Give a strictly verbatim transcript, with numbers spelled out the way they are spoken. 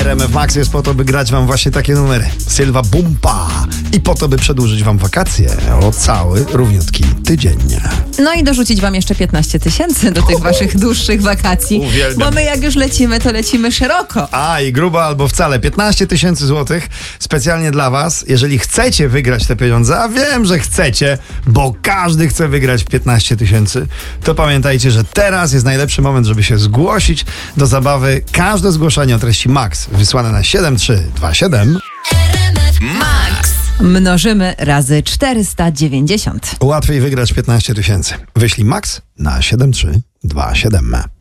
R M F Max jest po to, by grać wam właśnie takie numery. Sylwa Bumpa. I po to, by przedłużyć wam wakacje o cały, równiutki tydzień. No i dorzucić wam jeszcze piętnaście tysięcy do tych waszych dłuższych wakacji. Uwielbiam. Bo my jak już lecimy, to lecimy szeroko. A i grubo albo wcale. piętnaście tysięcy złotych specjalnie dla was. Jeżeli chcecie wygrać te pieniądze, a wiem, że chcecie, bo każdy chce wygrać piętnaście tysięcy, to pamiętajcie, że teraz jest najlepszy moment, żeby się zgłosić do zabawy. Każde zgłoszenie o treści Max wysłane na siedem trzy dwa siedem Max. Mnożymy razy czterysta dziewięćdziesiąt. Łatwiej wygrać piętnaście tysięcy. Wyślij Max na siedem trzy dwa siedem.